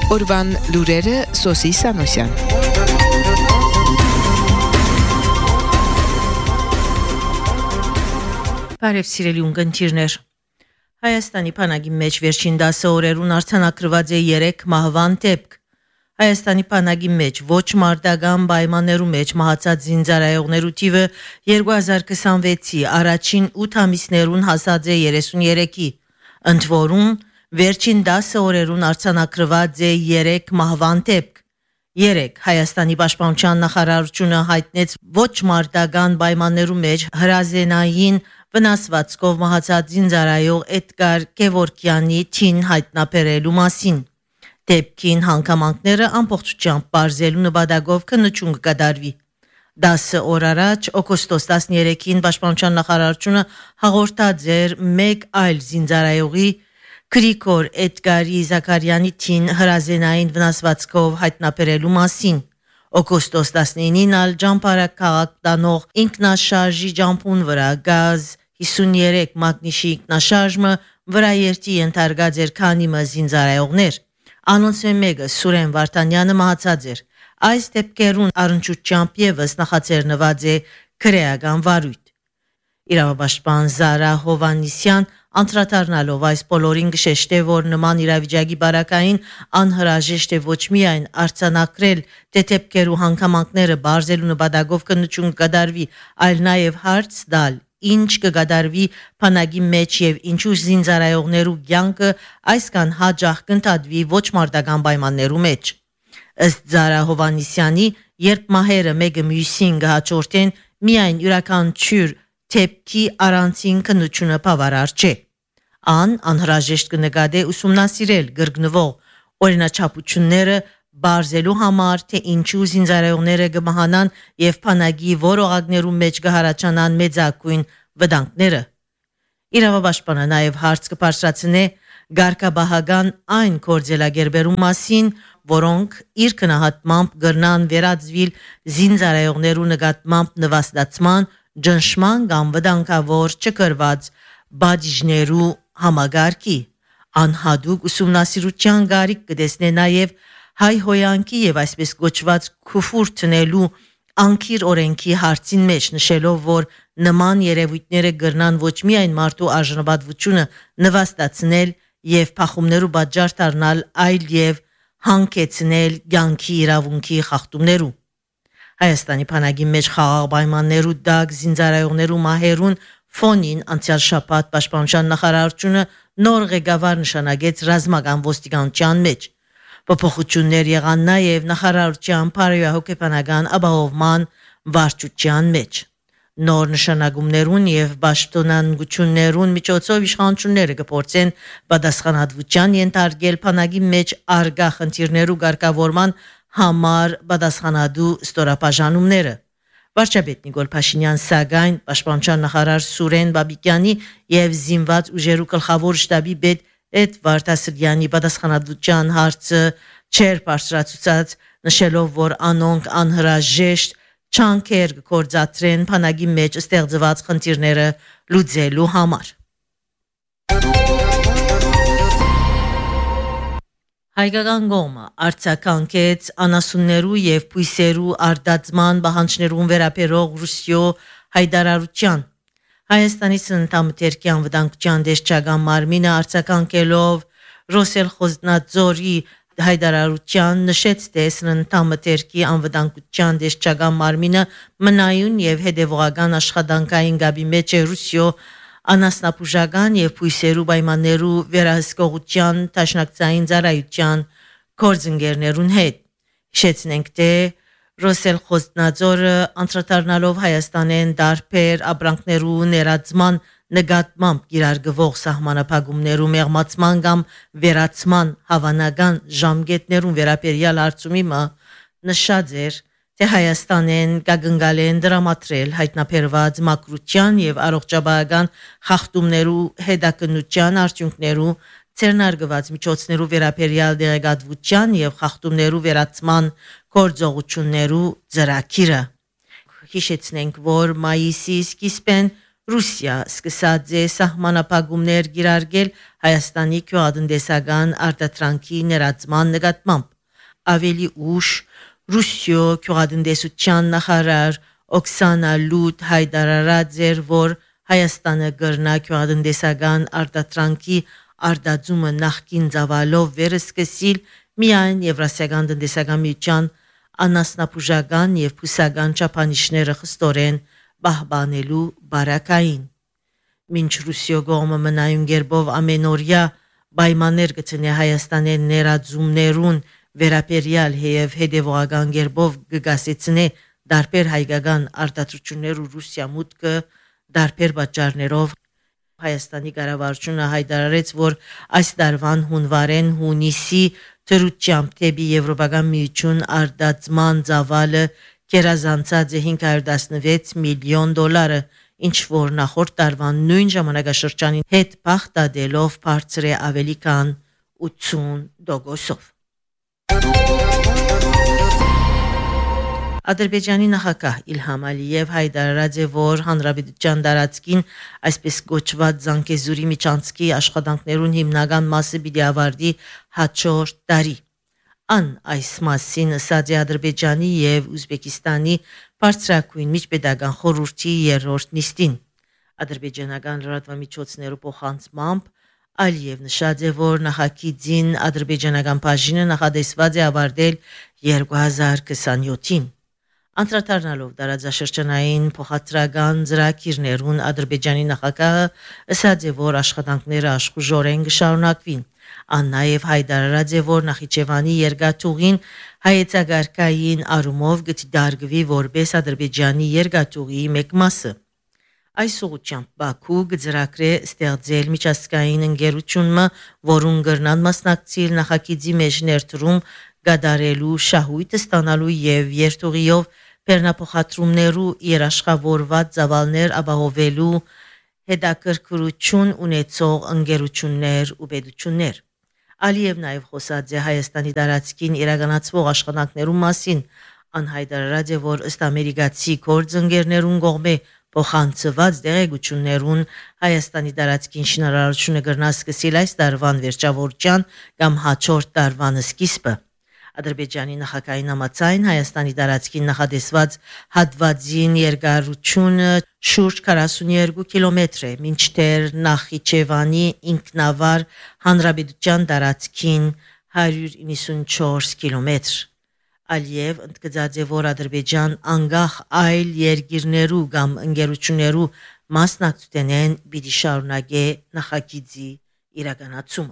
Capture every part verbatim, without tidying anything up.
Օրվան լուրերը Սոսի Սանոսյան։ Բարև սիրելի ունկնդիրներ։ Հայաստանի բանակի մեջ վերջին դասը օրերուն արձանագրված է երեք մահվան դեպք։ Հայաստանի բանակի մեջ ոչ մարտական պայմաններու մեջ մահացած զինծառայողներու թիվը երկու հազար քսանվեցի առաջին ութ ամիսներուն հասած է երեսուներեքի, ընդ որում վերջին դասը օրերուն արձանագրված է երեք մահվան դեպք։ Երեք Հայաստանի պաշտպանության նախարարությունը հայտնեց ոչ մարտական պայմաններու մեջ հրազենային վնասվածքով մահացած զինծառայող Էդգար Գևորգյանի թին հայտնաբերելու մասին։ Դեպքին հանգամանքները ամբողջությամբ բարձելու նպատակով քննություն կկատարվի։ Դասը օր առաջ օգոստոս տասներեքին պաշտպանության նախարարությունը հաղորդած էր մեկ այլ զինծառայողի Գրիգոր Էդգարի Զաքարյանի թին հրազենային վնասվածքով հայտնաբերելու մասին։ Օգոստոս տասնինին ալ Ջամփարակ քաղաք տանող ինքնաշարժի ջամփուն վրա գազ հիսուներեք մագնիշի ինքնաշարժը վրա երթի ենթարկած էր քանի մը զինծառայողներ։ Անոնց մեկը Սուրեն Վարդանյանը մահացած էր։ Այս դեպքերուն առնչությամբ եւս նախաձեռնված է քրեական վարույթ։ Իրավապաշտպան Զարա Հովանիսյան անդրադառնալով այս բոլորին գշեշտե, որ նման իրավիճակի բարակային անհրաժեշտ է ոչ միայն արձանագրել դեպքերու հանգամանքները բարձելու նպատակով քննություն կդարվի, այլ նաև հարց տալ ինչ կգադարվի բանակի մեջ եւ ինչու զինծառայողներու կյանքը այսքան հաջող կընդհատվի ոչ մարտական պայմաններու մեջ։ Ըստ Զարա Հովանիսյանի, երբ մահերը մեկը մյուսին կհաջորդեն, միայն յուրաքանչյուր դեպքի առանցին քննությունը բավարար չէ։ Ան անհրաժեշտ կնկատի ուսումնասիրել գրգնվող օրինաչափությունները բարձելու համար, թե ինչու զինծառայողները կմահանան եւ բանակի որողակներու մեջ կհարաճանան մեծակույն վտանգները։ Իրավապաշտպանը նաեւ հարց կբարձրացնե գարկաբահական այն կորձելագերբերու մասին, որոնք իր քնահատմամբ գրնան վերածվիլ զինծառայողներու նկատմամբ նվաստացման, ջնշման կամ վտանգավոր չկրված բաժներու համագարկի։ Անհատուկ ուսումնասիրության գարիք կտեսնե նաեւ հայ հոյանքի եւ այսպես կոչված քուֆուր տնելու անկիր օրենքի հարցին մեջ, նշելով, որ նման երևույթները գրնան ոչ միայն մարդու արժանապատվությունը նվաստացնել եւ փախումներու պատճառ դառնալ, այլ եւ հանգեցնել կյանքի իրավունքի խախտումներու։ Հայաստանի բանակի մեջ խաղաղ պայմաններու դակ զինծառայողներու մահերուն ֆոնին անցյալ շաբաթ պաշտպանության նախարարությունը նոր ղեկավար նշանակեց ռազմական ոստիկանության մեջ։ Փոփոխություններ եղան նաև նախարարության բարոյահոգեբանական ապահովման վարչության մեջ։ Նոր նշանակումներուն եւ պաշտոնանկություններուն միջոցով իշխանությունները կփորձեն պատասխանատվության ենթարկել բանակի մեջ արգա խնդիրներու ղեկավարման համար պատասխանատու ստորաբաժանումները։ Վարչապետ Նիկոլ Փաշինյան սակայն պաշտպանության նախարար Սուրեն Բաբիկյանի եւ զինված ուժերու գլխավոր շտաբի պետ Էդվարդ Ասրյանի պատասխանատվության հարցը չեր բարձրացուցած, նշելով, որ անոնք անհրաժեշտ չանքեր կործադրեն բանակի մեջ ստեղծված խնդիրները լուծելու համար։ Հայկական կողմը արձագանքեց անասուններու եւ բույսերու արտադրման պահանջներուն վերաբերող Ռուսիո հայտարարության։ Հայաստանի սննդամթերքի անվտանգության դեսչական մարմինը արձագանքելով Ռոսելխոզնաձորի հայտարարության նշեց, թե սննդամթերքի անվտանգության դեսչական մարմինը մնայուն եւ հետեւողական աշխատանքային գաբի մեջ է Ռուսիո անասնապուժական եւ բույսերու պայմաններու վերահսկողության տաշնակցային ծառայության կորձընկերներուն հետ։ Հիշեցնենք, թե Ռոսելխոզնաձորը անդրադառնալով Հայաստանեն դարբեր ապրանքներու ներածման նկատմամբ կիրարգվող սահմանափակումներու մեղմացման կամ վերացման հավանական ժամկետներուն վերաբերյալ հարցումի մը նշած էր, թե Հայաստանեն կգնգալեն դրամատրել հայտնաբերված մակրության եւ առողջապահական խախտումներու հետաքննության արդյունքներու ցերնարգված միջոցներու վերաբերյալ դեղեկատվության եւ խախտումներու վերացման գործողություններու ծրագիրը։ Հիշեցնենք, որ մայիսի սկիզբեն Ռուսիա սկսած է սահմանափակումներ գիրարգել Հայաստանի գյուղատնտեսական արտադրանքի ներածման նկատմամբ։ Ավելի ուշ Ռուսիո գյուղատնտեսության նախարար Օքսանա Լուտ հայտարարած էր, որ Հայաստանը կրնա գյուղատնտեսական արտադրանքի արտադրումը նախկին ծավալով վերսկսիլ միայն Եվրասիական տնտեսական միության անասնաբուժական եւ բուսական չափանիշները խստորեն պահպանելու բարակային։ Մինչ Ռուսիո կողմը մնայուն գերբով ամենօրյա պայմաններ գտնի Հայաստանի ներածումներուն վերապերյալ եւ հետեւողական գերբով կգասեցնե դարբեր հայկական արտադրություններ ու Ռուսիա մուտքը դարբեր պատճառներով Հայաստանի կառավարությունը հայտարարեց, որ այս տարվան հունվարեն հունիսի թրուճամբ դեպի Եվրոպական միություն արտադրման ծավալը գերազանցած է հինգ հարյուր տասնվեց միլիոն դոլարը, ինչ որ նախորդ տարվան նույն ժամանակաշրջանի հետ բախտադելով բարձր է ավելի քան ութսուն տոկոսով։ Ադրբեջանի նախագահ Իլհամ Ալիև հայտարարած է, որ հանրապետության տարածքին այսպես կոչված Զանգեզուրի միջանցքի աշխատանքներուն հիմնական մասը պիտի ավարտի հաջորդ տարի։ Ան այս մասին ասաց է Ադրբեջանի եւ Ուզբեկիստանի բարձրակույն միջպետական խորհրդի երրորդ նիստին։ Ադրբեջանական լրատվամիջոցներու փոխանցմամբ Ալիև նշած է, որ նախագիծին ադրբեջանական բաժինը նախադեсված է ավարտել երկու հազար քսանյոթին։ Անդրադառնալով տարածաշրջանային փոխադրական ծրագիրներուն Ադրբեջանի նախագահը ասաց է, որ աշխատանքները աշխուժորեն կշարունակվին։ Ան նաև հայտարարած է, որ Նախիջևանի երկաթուղին հայեցակարգային առումով կդարգվի որպես Ադրբեջանի երկաթուղիի մեկ մասը։ Այս ուղղությամբ Բաքու կձեռագրե ստեղծել միջազգային ընկերությունը, որուն կրնան մասնակցել նախագիծի մեջ ներդրում կատարելու շահույթը ստանալու եւ երթուղիով բեռնափոխադրումներու երաշխավորված ծավալներ ապահովելու հետաքրքրություն ունեցող ընկերություններ ու պետություններ։ Ալիև նաև խոսած է Հայաստանի տարածքին իրականացվող աշխատանքներու մասին, անհայտարարած է, որ ըստ ամերիկացի գործընկերներուն կողմէ փոխանցված դեղեցություններուն Հայաստանի տարածքին շինարարությունը կրնա սկսել այս տարվան վերջավորության կամ հաջորդ տարվան սկիզբը։ Ադրբեջանի նախագահային համաձայն Հայաստանի տարածքին նախադեсված հատվածին երկարությունը շուրջ քառասունյոթ կիլոմետր է, մինչդեռ Նախիջևանի ինքնավար հանրապետության տարածքին հարյուր իննսունչորս կիլոմետր։ Ալիև ընդգծած է, որ Ադրբեջան անգախ այլ երկիրներու կամ ընկերություններու մասնակցութենեն պիտի շարունակե նախագիծի իրականացումը։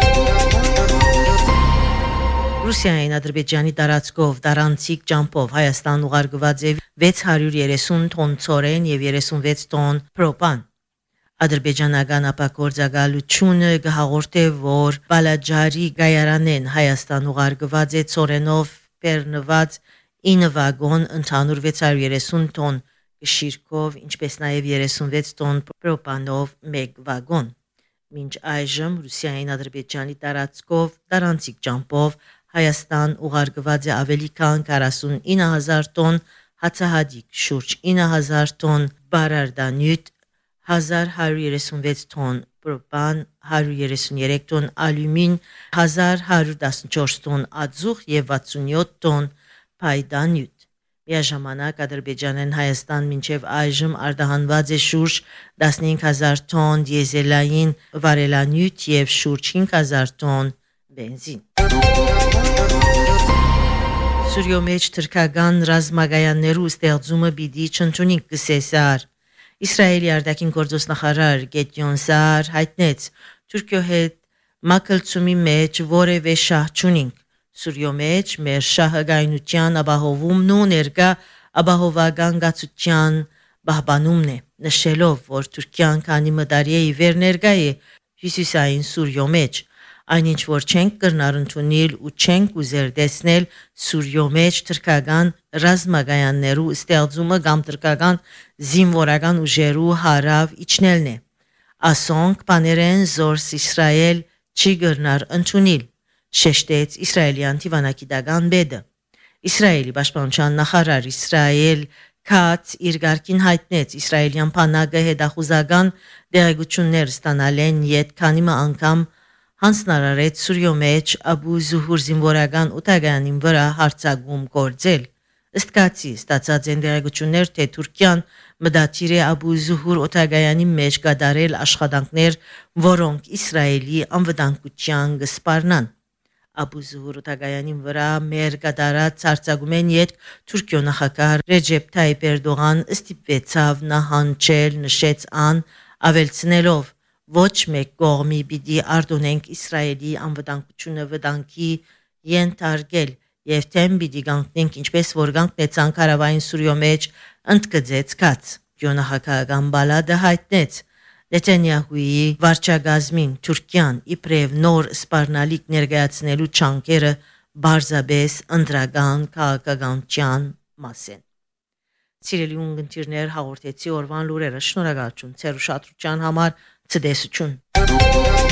Ռուսիային Ադրբեջանի տարածքով տարանցիկ ճամփով Հայաստան ուղարկված է վեց հարյուր երեսուն տոն ցորեն եւ երեսունվեց տոն պրոպան։ Ադրբեջանական ապագործակալությունը կհաղորդե, որ Բալաջարի գայարանեն Հայաստան ուղարկված է ցորենով բեռնված ինը վագոն ընդհանուր վեց հարյուր երեսուն տոն գշիրքով, ինչպես նաեւ երեսունվեց տոն պրոպանով մեկ վագոն։ Մինչ այժմ Ռուսիային Ադրբեջանի տարածքով տարանցիկ ճամփով Հայաստան ուղարկված է ավելի քան քառասունինը հազար տոն հացահատիկ, շուրջ ինը հազար տոն բարարդանյութ, հազար հարյուր երեսունվեց տոն պրոպան, հարյուր երեսունյոթ տոն ալյումին, հազար հարյուր տասնչորս տոն ածուխ եւ վաթսունյոթ տոն փայդանյութ։ Միաժամանակ Ադրբեջանն Հայաստան մինչև այժմ արտահանված է շուրջ տասնհինգ հազար տոն դիեզելային վարելանյութ եւ շուրջ հինգ հազար տոն բենզին։ Սուրիո մեջ թրքական ռազմագայաններու ստեղծումը պիտի չընդունի կսեսար։ Իսրայելի արտաքին գործոստ նախարար Գեդեոն Սար հայտնեց Թուրքիո հետ մակլցումի մեջ որևէ շահ չունենք։ Սուրիո մեջ մեր շահագայնության ապահովումն ու ներկա ապահովական գացության պահպանումն է, նշելով, որ Թուրքիան քանի մտարի է իվեր ներկա է հյուսիսային Սուրիո մեջ, այնինչ որ չենք կրնար ընդունել ու չենք ուզեր տեսնել Սուրիո մեջ թրքական ռազմագայաններու ստեղծումը կամ թրքական զինվորական ուժերու հարավ իջնելն է։ Ասոնք բաներեն զորս Իսրայել չի կրնար ընդունել, շեշտեց իսրայելյան դիվանագիտական բեդը։ Իսրայելի պաշտպանության նախարար Իսրայել Քաց իր գարկին հայտնեց իսրայելյան բանակը հետախուզական դեղեցություններ ստանալ են յետ քանի անգամ հանձնարարեց Սուրիո մեջ Աբու Զուհուր զինվորական օտարյանին վրա հարձակում գործել։ Ըստ կացի ստացած են դեղեցություններ, թե Թուրքիան մտադիր է Աբու Զուհուր օտարյանի մեջ կատարել աշխատանքներ, որոնք Իսրայելի անվտանգության կսպառնան։ Աբու Զուհուր օտարյանին վրա մեր կատարած հարձակումեն յետ Թուրքիո նախագահ Ռեջեփ Թայիփ Էրդողան ստիպվեցավ նահանջել, նշեց ան ավելցնելով ոչ մեկ կողմի պիտի արտոնենք Իսրայելի անվտանգությունը վտանգի ենթարկել եւ թեմ պիտի գանքնենք ինչպես որ գանքնեցան Կարավային Սուրիո մեջ ընդգծեց Քաց։ Գյոնահակական բալադը հայտնեց Նեթանյահուի վարչագազմին Թուրքիան իբրև նոր սպառնալիք ներկայացնելու չանքերը բարձաբես ընդրական քաղաքականության մասեն։ Սիրելի ունգընտիրներ, հաղորդեցի օրվան լուրերը, շնորհակալություն ձեր ուշադրության համար, ցտեսություն։